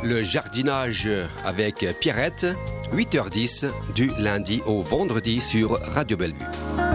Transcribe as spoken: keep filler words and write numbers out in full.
le jardinage avec Pierrette, huit heures dix du lundi au vendredi sur Radio Bellevue.